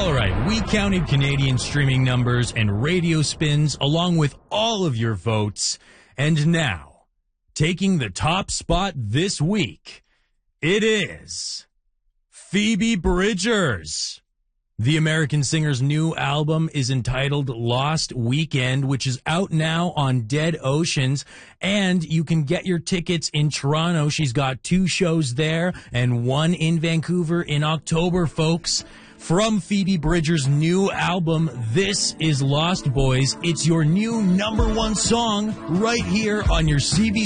All right, we counted Canadian streaming numbers and radio spins along with all of your votes. And now, taking the top spot this week, it is Phoebe Bridgers. The American singer's new album is entitled Lost Weekend, which is out now on Dead Oceans, and you can get your tickets in Toronto. She's got 2 shows there and 1 in Vancouver in October, folks. From Phoebe Bridgers' new album, this is Lost Boys. It's your new #1 song right here on your CB